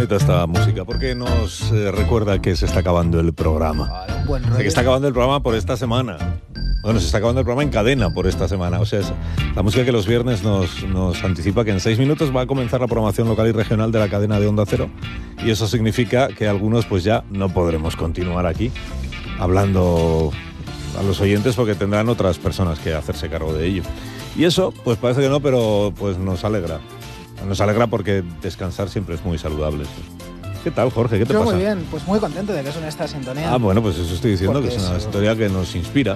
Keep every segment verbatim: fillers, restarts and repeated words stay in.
bonita esta música porque nos eh, recuerda que se está acabando el programa. Bueno, o sea, que está acabando el programa por esta semana. Bueno, se está acabando el programa en cadena por esta semana. O sea, es la música que los viernes nos, nos anticipa que en seis minutos va a comenzar la programación local y regional de la cadena de Onda Cero. Y eso significa que algunos pues ya no podremos continuar aquí hablando a los oyentes porque tendrán otras personas que hacerse cargo de ello. Y eso, pues parece que no, pero pues nos alegra. Nos alegra porque descansar siempre es muy saludable. ¿Qué tal, Jorge? ¿Qué te Yo pasa? Muy bien, pues muy contento de que suene esta sintonía. Ah, bueno, pues eso estoy diciendo, Porque que es una eso... historia que nos inspira, ¿no?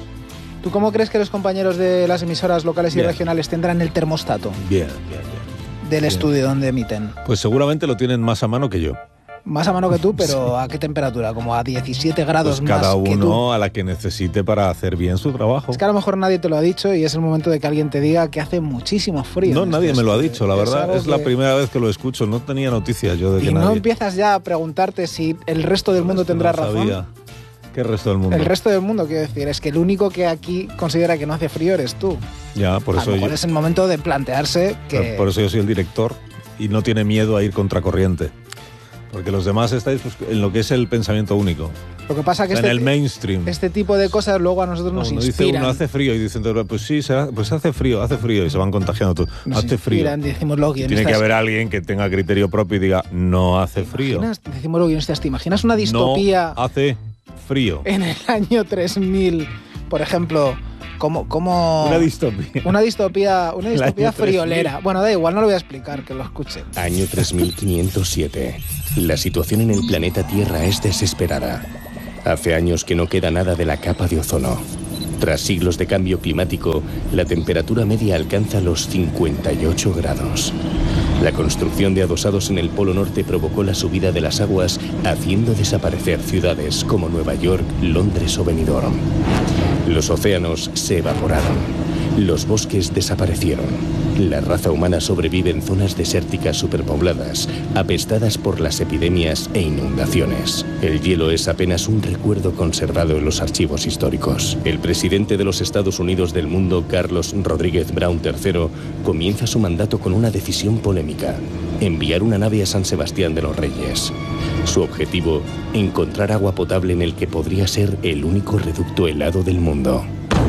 ¿Tú cómo crees que los compañeros de las emisoras locales y bien. regionales tendrán el termostato? Bien, bien, bien. Del bien. estudio donde emiten. Pues seguramente lo tienen más a mano que yo. Más a mano que tú, pero sí. ¿A qué temperatura? Como a diecisiete grados pues más cada uno que tú. A la que necesite para hacer bien su trabajo. Es que a lo mejor nadie te lo ha dicho y es el momento de que alguien te diga que hace muchísimo frío. No, nadie este me lo ha estudio. dicho, la verdad. Es, es que... la primera vez que lo escucho. No tenía noticias yo de que y nadie... no empiezas ya a preguntarte si el resto del mundo tendrá no razón. Sabía. ¿Qué resto del mundo? El resto del mundo, quiero decir, es que el único que aquí considera que no hace frío eres tú. Ya, por a eso lo mejor yo... es el momento de plantearse que... Por eso yo soy el director y no tiene miedo a ir contracorriente. Porque los demás estáis pues, en lo que es el pensamiento único. Lo que pasa que o sea, este, en el mainstream. Este tipo de cosas luego a nosotros no, nos uno inspiran. Dice uno hace frío y dicen, pues sí, será, pues hace frío, hace frío y se van contagiando tú. Nos hace frío. Inspiran, decimos los guionistas. Tiene que haber alguien que tenga criterio propio y diga, no hace frío. Decimos los guionistas, ¿te imaginas una distopía? No hace frío. En el año tres mil, por ejemplo... Como, como una distopía. Una distopía, una distopía friolera. Bueno, da igual, no lo voy a explicar, que lo escuchen. Año tres mil quinientos siete. La situación en el planeta Tierra es desesperada. Hace años que no queda nada de la capa de ozono. Tras siglos de cambio climático, la temperatura media alcanza los cincuenta y ocho grados. La construcción de adosados en el Polo Norte provocó la subida de las aguas, haciendo desaparecer ciudades como Nueva York, Londres o Benidorm. Los océanos se evaporaron. Los bosques desaparecieron. La raza humana sobrevive en zonas desérticas superpobladas, apestadas por las epidemias e inundaciones. El hielo es apenas un recuerdo conservado en los archivos históricos. El presidente de los Estados Unidos del mundo, Carlos Rodríguez Brown tercero, comienza su mandato con una decisión polémica: enviar una nave a San Sebastián de los Reyes. Su objetivo, encontrar agua potable en el que podría ser el único reducto helado del mundo.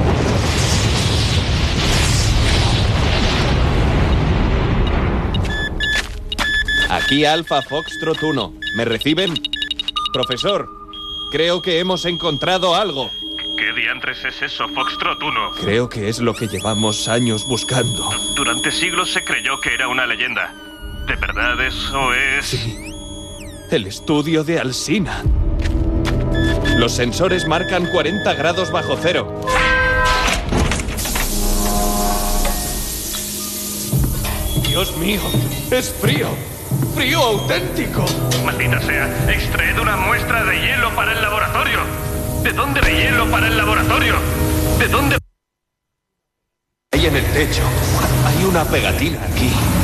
Aquí Alfa Foxtrot uno. ¿Me reciben? Profesor, creo que hemos encontrado algo. ¿Qué diantres es eso, Foxtrot uno? Creo que es lo que llevamos años buscando. Durante siglos se creyó que era una leyenda. ¿De verdad eso es...? Sí. El estudio de Alsina. Los sensores marcan cuarenta grados bajo cero. Dios mío, es frío. ¡Frío auténtico! Maldita sea, extraed una muestra de hielo para el laboratorio. ¿De dónde de hielo para el laboratorio? ¿De dónde...? Ahí en el techo. Hay una pegatina aquí.